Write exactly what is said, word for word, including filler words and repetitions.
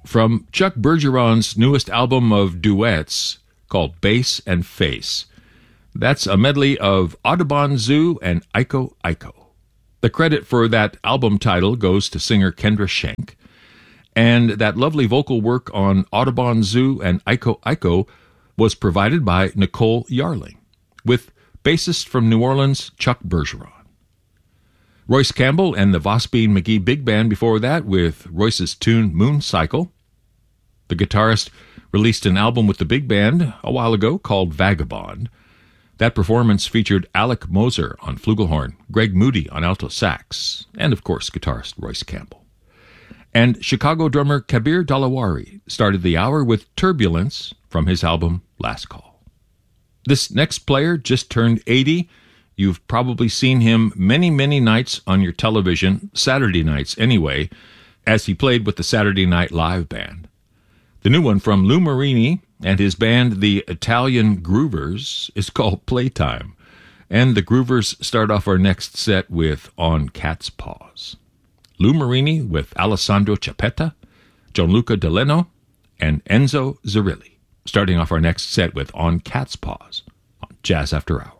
from Chuck Bergeron's newest album of duets called Bass and Face. That's a medley of Audubon Zoo and Iko Iko. The credit for that album title goes to singer Kendra Schenk, and that lovely vocal work on Audubon Zoo and Iko Iko was provided by Nicole Yarling, with bassist from New Orleans, Chuck Bergeron. Royce Campbell and the Vosbean McGee Big Band before that with Royce's tune Moon Cycle. The guitarist released an album with the big band a while ago called Vagabond. That performance featured Alec Moser on flugelhorn, Greg Moody on alto sax, and of course guitarist Royce Campbell. And Chicago drummer Kabir Dalawari started the hour with Turbulence from his album Last Call. This next player just turned eighty. You've probably seen him many, many nights on your television, Saturday nights anyway, as he played with the Saturday Night Live Band. The new one from Lou Marini and his band, the Italian Groovers, is called Playtime. And the Groovers start off our next set with On Cat's Paws. Lou Marini with Alessandro Chiappetta, Gianluca Deleno, and Enzo Zerilli, starting off our next set with On Cat's Paws on Jazz After Hours.